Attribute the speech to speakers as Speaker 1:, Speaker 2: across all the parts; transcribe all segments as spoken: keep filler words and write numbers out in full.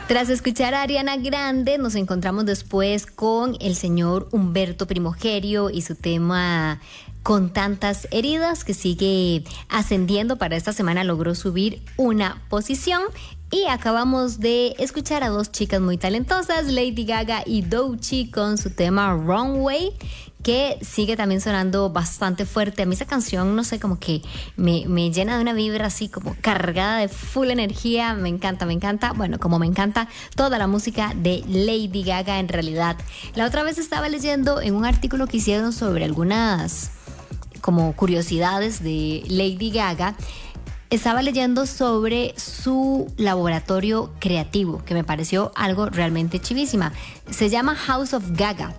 Speaker 1: Tras escuchar a Ariana Grande, nos encontramos después con el señor Humberto Primogerio y su tema Con tantas heridas, que sigue ascendiendo. Para esta semana logró subir una posición. Y acabamos de escuchar a dos chicas muy talentosas, Lady Gaga y Doechii, con su tema Runway, que sigue también sonando bastante fuerte. A mí esa canción, no sé, como que me, me llena de una vibra así como cargada de full energía. Me encanta, me encanta. Bueno, como me encanta toda la música de Lady Gaga en realidad. La otra vez estaba leyendo en un artículo que hicieron sobre algunas como curiosidades de Lady Gaga. Estaba leyendo sobre su laboratorio creativo, que me pareció algo realmente chivísima. Se llama House of Gaga.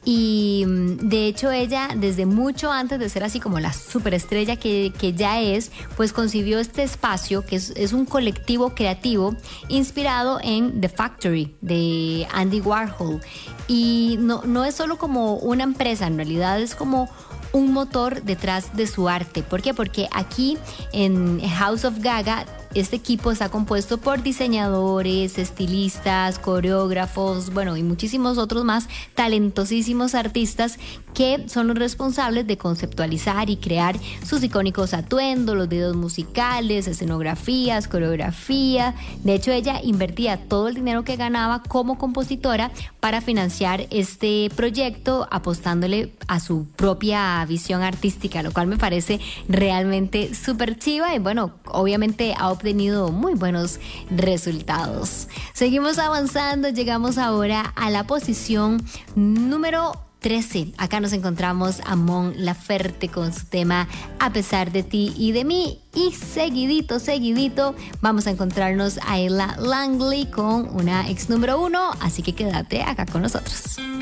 Speaker 1: Y de hecho ella, desde mucho antes de ser así como la superestrella que, que ya es, pues concibió este espacio que es, es un colectivo creativo inspirado en The Factory de Andy Warhol. Y no, no es solo como una empresa, en realidad es como un motor detrás de su arte. ¿Por qué? Porque aquí en House of Gaga este equipo está compuesto por diseñadores, estilistas, coreógrafos, bueno, y muchísimos otros más talentosísimos artistas que son los responsables de conceptualizar y crear sus icónicos atuendos, los videos musicales, escenografías, coreografía. De hecho, ella invertía todo el dinero que ganaba como compositora para financiar este proyecto, apostándole a su propia visión artística, lo cual me parece realmente súper chiva y bueno, obviamente ha obtenido muy buenos resultados. Seguimos avanzando, llegamos ahora a la posición número trece. Acá nos encontramos a Mon Laferte con su tema A pesar de ti y de mí. Y seguidito, seguidito, vamos a encontrarnos a Ella Langley con una ex número uno. Así que quédate acá con nosotros.